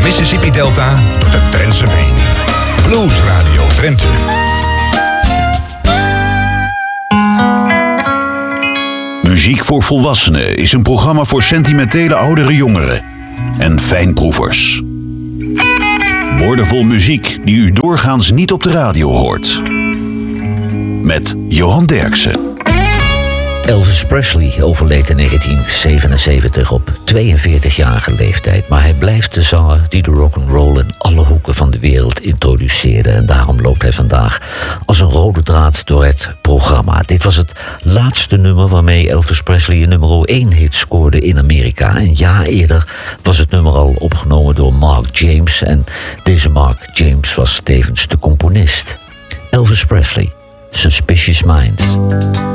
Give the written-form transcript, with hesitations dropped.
Mississippi Delta tot de Drentse Veen. Blues Radio Drenthe. Muziek voor Volwassenen is een programma voor sentimentele oudere jongeren en fijnproevers. Woordenvol muziek die u doorgaans niet op de radio hoort. Met Johan Derksen. Elvis Presley overleed in 1977 op 42-jarige leeftijd. Maar hij blijft de zanger die de rock'n'roll in alle hoeken van de wereld introduceerde. En daarom loopt hij vandaag als een rode draad door het programma. Dit was het laatste nummer waarmee Elvis Presley een nummer 1 hit scoorde in Amerika. Een jaar eerder was het nummer al opgenomen door Mark James. En deze Mark James was tevens de componist. Elvis Presley, Suspicious Minds.